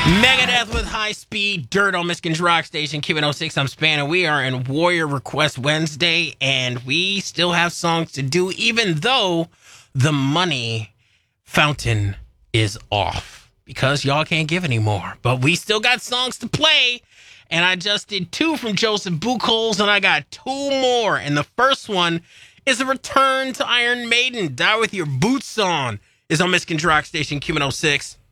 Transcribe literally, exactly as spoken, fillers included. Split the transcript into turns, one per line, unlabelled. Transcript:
Megadeth with High Speed Dirt on Michigan's Rock Station, Q one oh six. I'm Span, and we are in Warrior Request Wednesday, and we still have songs to do, even though the money fountain is off because y'all can't give anymore. But we still got songs to play, and I just did two from Joseph Buchholz, and I got two more. And the first one is a return to Iron Maiden. Die With Your Boots On is on Michigan's Rock Station, Q one oh six.